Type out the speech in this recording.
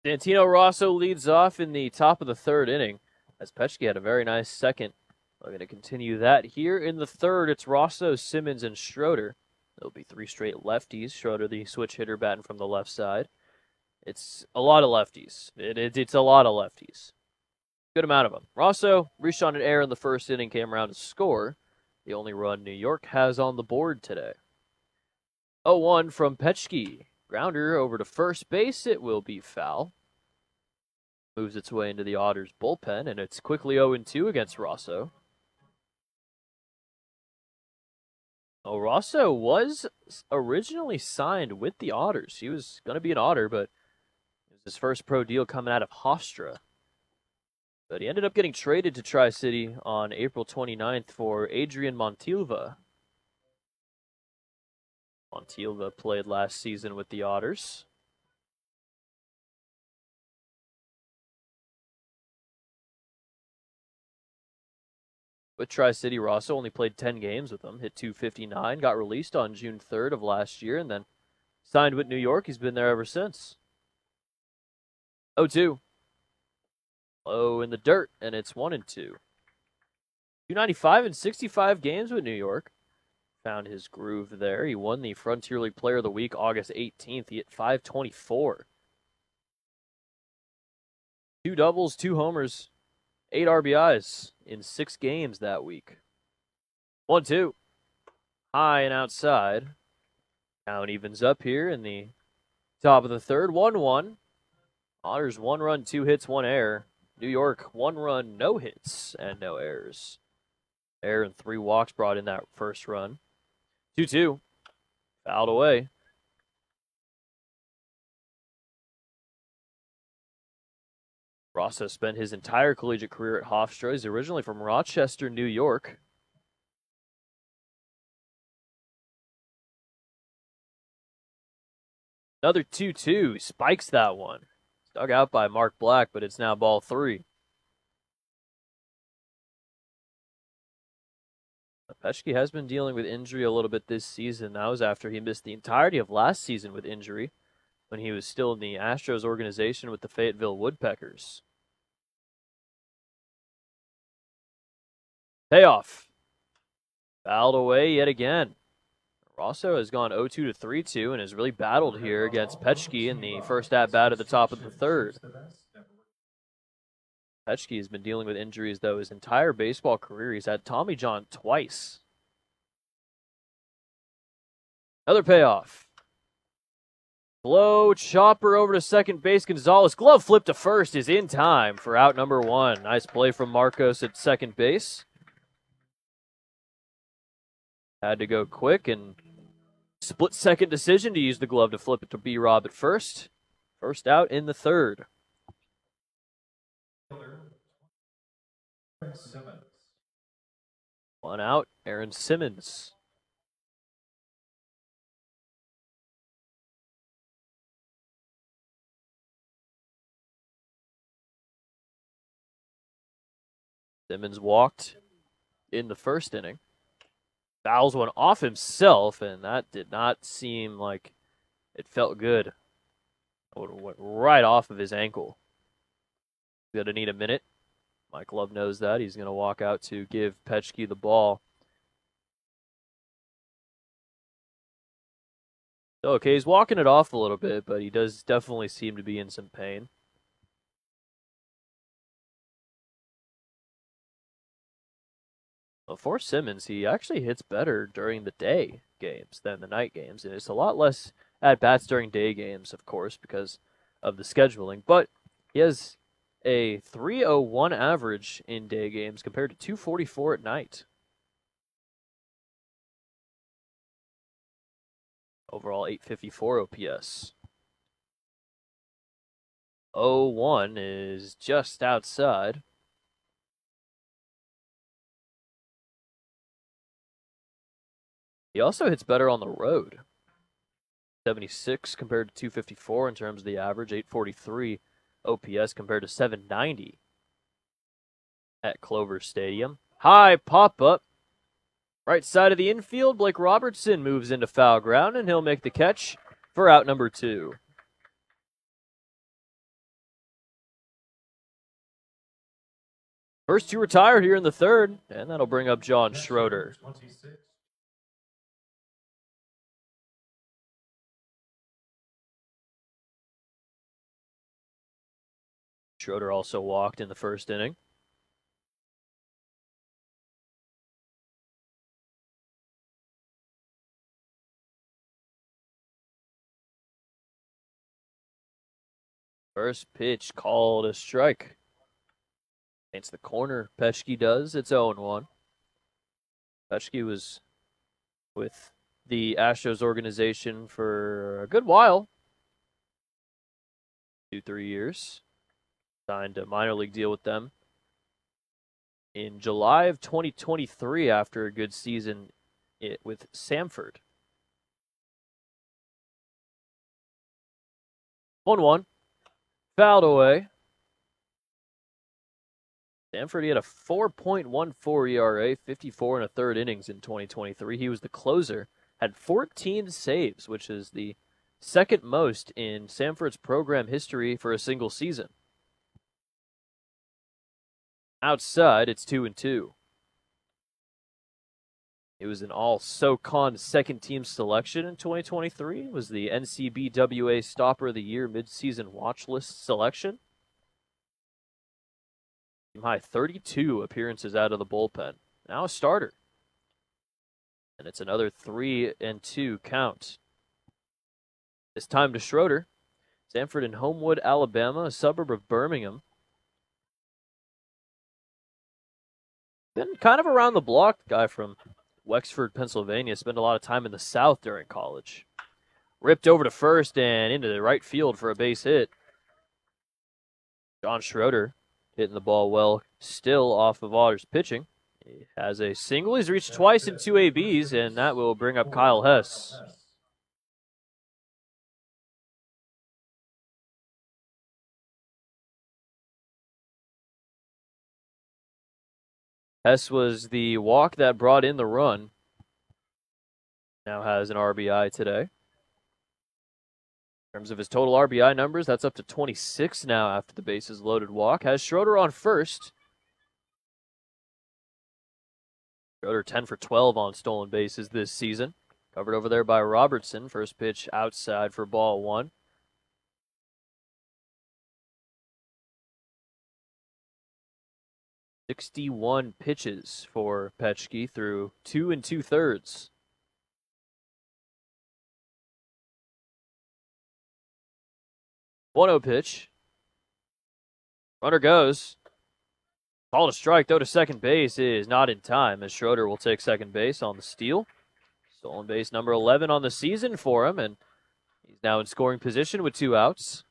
Santino Rosso leads off in the top of the third inning, as Petschke had a very nice second. We're going to continue that here in the third. It's Rosso, Simmons, and Schroeder. There'll be three straight lefties. Schroeder, the switch hitter, batting from the left side. It's a lot of lefties. It's a lot of lefties. Good amount of them. Rosso reached on an error in the first inning, came around to score. The only run New York has on the board today. 0-1 from Petschke. Grounder over to first base. It will be foul. Moves its way into the Otters bullpen, and it's quickly 0-2 against Rosso. Oh, Rosso was originally signed with the Otters. He was going to be an Otter, but it was his first pro deal coming out of Hofstra. But he ended up getting traded to Tri-City on April 29th for Adrian Montilva. Montilva played last season with the Otters. With Tri-City, Rosso only played 10 games with them, hit .259, got released on June 3rd of last year, and then signed with New York. He's been there ever since. 0-2. Low in the dirt, and it's 1-2. 295 and 65 games with New York. Found his groove there. He won the Frontier League Player of the Week August 18th. He hit .524. 2 doubles, 2 homers, 8 RBIs in 6 games that week. 1-2. High and outside. Count evens up here in the top of the third. 1-1. Otters 1 run, 2 hits, 1 error. New York 1 run, no hits, and no errors. Error and 3 walks brought in that first run. 2-2. Fouled away. Rosso spent his entire collegiate career at Hofstra. He's originally from Rochester, New York. Another 2-2. He spikes that one. It's dug out by Mark Black, but it's now ball 3. Petschke has been dealing with injury a little bit this season. That was after he missed the entirety of last season with injury when he was still in the Astros organization with the Fayetteville Woodpeckers. Payoff. Fouled away yet again. Rosso has gone 0-2 to 3-2 and has really battled here against Petschke in the first at-bat at the top of the third. Petschke has been dealing with injuries, though, his entire baseball career. He's had Tommy John twice. Another payoff. Blow, chopper over to second base. Gonzalez, glove flip to first is in time for out number 1. Nice play from Marcos at second base. Had to go quick and split-second decision to use the glove to flip it to B-Rob at first. First out in the third. One out, Aaron Simmons. Simmons walked in the first inning. Fouls one off himself, and that did not seem like it felt good. It went right off of his ankle. Going to need a minute. Mike Love knows that. He's going to walk out to give Petschke the ball. Okay, he's walking it off a little bit, but he does definitely seem to be in some pain. Well, for Simmons, he actually hits better during the day games than the night games, and it's a lot less at-bats during day games, of course, because of the scheduling, but he has a .301 average in day games compared to .244 at night. Overall, .854 OPS. 0-1 is just outside. He also hits better on the road. 76 compared to .254 in terms of the average, .843 OPS compared to .790 at Clover Stadium. High pop-up. Right side of the infield, Blake Robertson moves into foul ground, and he'll make the catch for out number 2. First two retired here in the third, and that'll bring up John Schroeder. Schroeder also walked in the first inning. First pitch called a strike. Against the corner, Petchke does. It's 0-1. Petchke was with the Astros organization for a good while. 2-3 years. Signed a minor league deal with them in July of 2023 after a good season with Samford. 1-1. Fouled away. Samford, he had a 4.14 ERA, 54 and a third innings in 2023. He was the closer, had 14 saves, which is the second most in Samford's program history for a single season. Outside, it's 2-2. It was an all-SoCon second-team selection in 2023. It was the NCBWA Stopper of the Year midseason watch list selection. Team high 32 appearances out of the bullpen. Now a starter. And it's another 3-2 count. This time to Schroeder. Samford in Homewood, Alabama, a suburb of Birmingham. Been kind of around the block, guy from Wexford, Pennsylvania. Spent a lot of time in the South during college. Ripped over to first and into the right field for a base hit. John Schroeder hitting the ball well, still off of Otter's pitching. He has a single. He's reached twice in 2 ABs, and that will bring up Kyle Hess. Hess was the walk that brought in the run. Now has an RBI today. In terms of his total RBI numbers, that's up to 26 now after the bases loaded walk. Has Schroeder on first. Schroeder 10 for 12 on stolen bases this season. Covered over there by Robertson. First pitch outside for ball one. "61 pitches for Petchke through 2 2/3. 1-0 pitch. Runner goes. Called a strike, though, to second base is not in time, as Schroeder will take second base on the steal. Stolen base number 11 on the season for him, and he's now in scoring position with 2 outs.